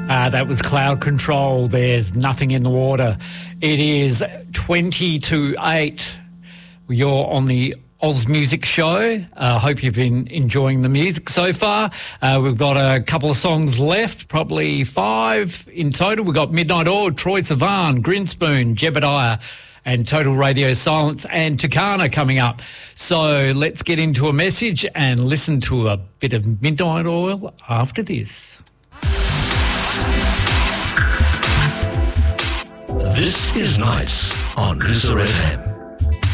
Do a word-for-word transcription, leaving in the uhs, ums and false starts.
Uh, that was Cloud Control. There's Nothing in the Water. It is twenty to eight. You're on the Oz Music Show. I uh, hope you've been enjoying the music so far. Uh, we've got a couple of songs left, probably five in total. We've got Midnight Oil, Troye Sivan, Grinspoon, Jebediah, and Total Radio Silence and Takana coming up. So let's get into a message and listen to a bit of Midnight Oil after this. This is Nights on Noosa F M.